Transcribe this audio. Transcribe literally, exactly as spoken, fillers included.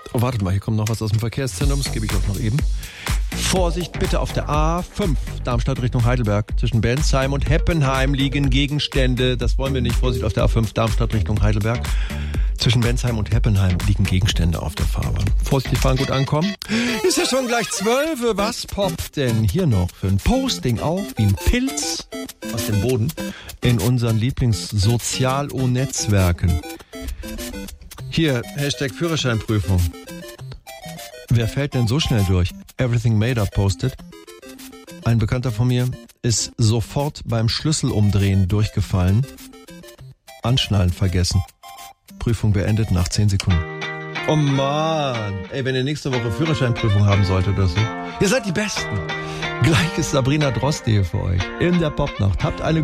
Oh, wartet mal, hier kommt noch was aus dem Verkehrszentrum, das gebe ich euch noch eben. Vorsicht bitte auf der A fünf, Darmstadt Richtung Heidelberg. Zwischen Bensheim und Heppenheim liegen Gegenstände. Das wollen wir nicht. Vorsicht auf der A fünf, Darmstadt Richtung Heidelberg. Zwischen Bensheim und Heppenheim liegen Gegenstände auf der Fahrbahn. Vorsichtig fahren, gut ankommen. Ist ja schon gleich zwölf. Was poppt denn hier noch für ein Posting auf wie ein Pilz aus dem Boden in unseren Lieblings-Sozial-O-Netzwerken? Hier, Hashtag Führerscheinprüfung. Wer fällt denn so schnell durch? Everything Made Up postet. Ein Bekannter von mir ist sofort beim Schlüsselumdrehen durchgefallen. Anschnallen vergessen. Prüfung beendet nach zehn Sekunden. Oh Mann. Ey, wenn ihr nächste Woche Führerscheinprüfung haben solltet oder so. Ihr seid die Besten. Gleich ist Sabrina Droste hier für euch. In der Popnacht. Habt eine